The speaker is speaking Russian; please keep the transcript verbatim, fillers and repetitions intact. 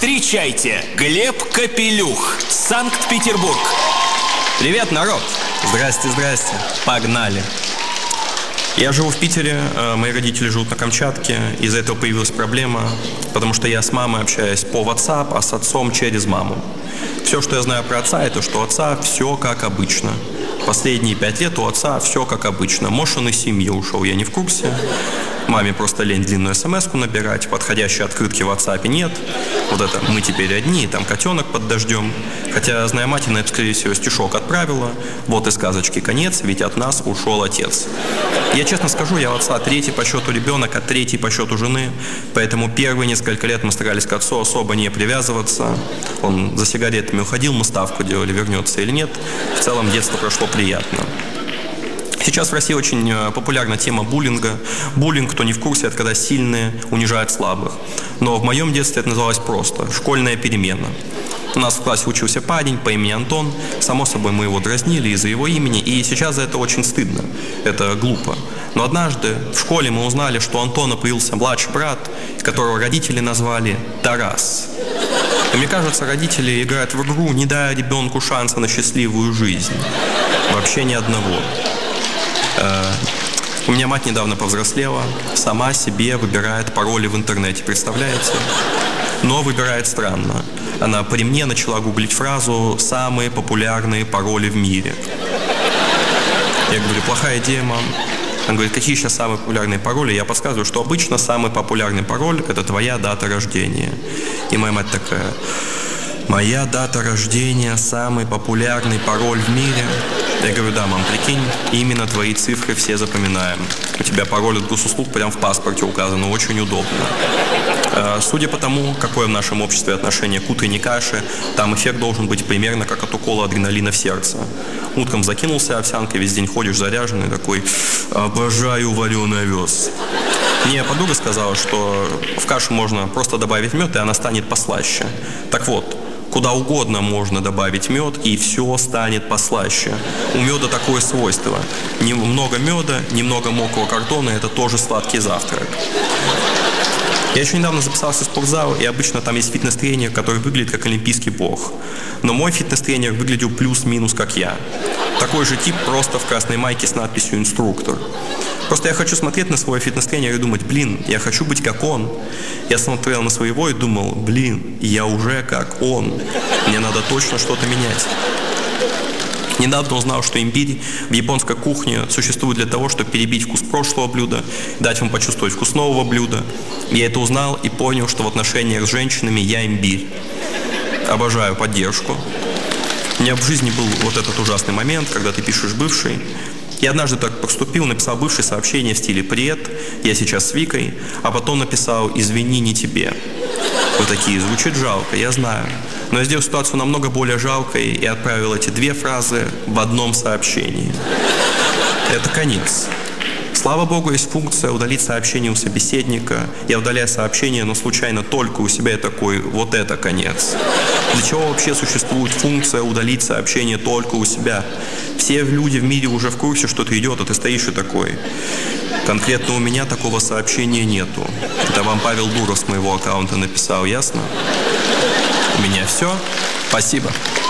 Встречайте, Глеб Капелюх, Санкт-Петербург. Привет, народ! Здрасте, здрасте. Погнали. Я живу в Питере, мои родители живут на Камчатке. Из-за этого появилась проблема, потому что я с мамой общаюсь по WhatsApp, а с отцом через маму. Все, что я знаю про отца, это что у отца все как обычно. Последние пять лет у отца все как обычно. Может, он из семьи ушел, я не в курсе. Маме просто лень длинную смс-ку набирать, подходящей открытки в WhatsApp нет. Вот это «мы теперь одни», там котенок под дождем. Хотя, зная мать, она, скорее всего, стишок отправила. Вот и сказочки конец, ведь от нас ушел отец. Я честно скажу, я у отца третий по счету ребенок, а третий по счету жены. Поэтому первые несколько лет мы старались к отцу особо не привязываться. Он за сигаретами уходил, мы ставку делали, вернется или нет. В целом детство прошло приятно. Сейчас в России очень популярна тема буллинга. Буллинг, кто не в курсе, это когда сильные унижают слабых. Но в моем детстве это называлось просто «школьная перемена». У нас в классе учился парень по имени Антон. Само собой, мы его дразнили из-за его имени, и сейчас за это очень стыдно. Это глупо. Но однажды в школе мы узнали, что у Антона появился младший брат, которого родители назвали Тарас. И мне кажется, родители играют в игру, не дая ребенку шанса на счастливую жизнь. Вообще ни одного. У меня мать недавно повзрослела, сама себе выбирает пароли в интернете, представляете? Но выбирает странно. Она при мне начала гуглить фразу «самые популярные пароли в мире». Я говорю: плохая идея, мам. Она говорит: какие сейчас самые популярные пароли? Я подсказываю, что обычно самый популярный пароль – это твоя дата рождения. И моя мать такая: моя дата рождения – самый популярный пароль в мире. Я говорю: да, мам, прикинь, именно твои цифры все запоминаем. У тебя пароль от госуслуг прям в паспорте указан, очень удобно. Судя по тому, какое в нашем обществе отношение к утренней каше, там эффект должен быть примерно как от укола адреналина в сердце. Утром закинулся овсянкой, весь день ходишь заряженный, такой: обожаю вареный овес. Мне подруга сказала, что в кашу можно просто добавить мед, и она станет послаще. Так вот, куда угодно можно добавить мед, и все станет послаще. У меда такое свойство. Немного меда, немного мокрого картона – это тоже сладкий завтрак. Я еще недавно записался в спортзал, и обычно там есть фитнес-тренер, который выглядит как олимпийский бог. Но мой фитнес-тренер выглядел плюс-минус как я. Такой же тип, просто в красной майке с надписью «инструктор». Просто я хочу смотреть на своего фитнес-тренера и думать: блин, я хочу быть как он. Я смотрел на своего и думал: блин, я уже как он. Мне надо точно что-то менять. Недавно узнал, что имбирь в японской кухне существует для того, чтобы перебить вкус прошлого блюда, дать вам почувствовать вкус нового блюда. Я это узнал и понял, что в отношениях с женщинами я имбирь. Обожаю поддержку. У меня в жизни был вот этот ужасный момент, когда ты пишешь бывший. Я однажды так поступил, написал бывшее сообщение в стиле «Привет, я сейчас с Викой», а потом написал «Извини, не тебе». Вы такие: звучит жалко, я знаю. Но я сделал ситуацию намного более жалкой и отправил эти две фразы в одном сообщении. Это конец. Слава богу, есть функция удалить сообщение у собеседника. Я удаляю сообщение, но случайно только у себя, я такой: вот это конец. Для чего вообще существует функция удалить сообщение только у себя? Все люди в мире уже в курсе, что это идет, а ты стоишь и такой: конкретно у меня такого сообщения нету. Это вам Павел Дуров с моего аккаунта написал, ясно? У меня все. Спасибо.